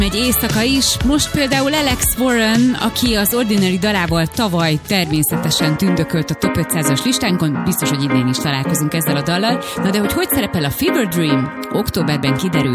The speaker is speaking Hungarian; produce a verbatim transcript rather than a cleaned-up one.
Egy éjszaka is. Most például Alex Warren, aki az Ordinary dalával tavaly természetesen tündökölt a top ötszázas listánkon, biztos, hogy idén is találkozunk ezzel a dallal. Na de hogy hogy szerepel a Fever Dream, októberben kiderül.